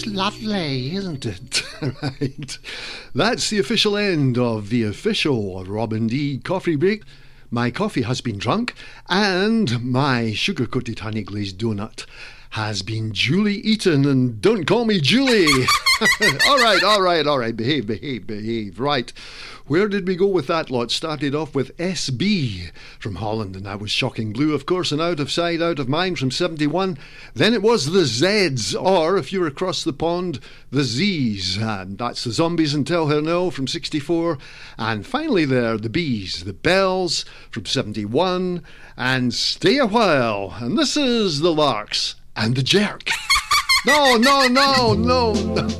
It's lovely, isn't it? Right. That's the official end of the official Robin D coffee break. My coffee has been drunk, and my sugar-coated honey glazed donut has been duly eaten, and don't call me Julie. All right. Behave. Right. Where did we go with that lot? Started off with SB from Holland, and that was Shocking Blue, of course, and Out of Sight, Out of Mind from 71. Then it was the Zeds, or if you're across the pond, the Z's, and that's the Zombies and Tell Her No from 64. And finally there, the Bees, the Bells from 71, and Stay a While. And this is the Larks and the Jerk. No.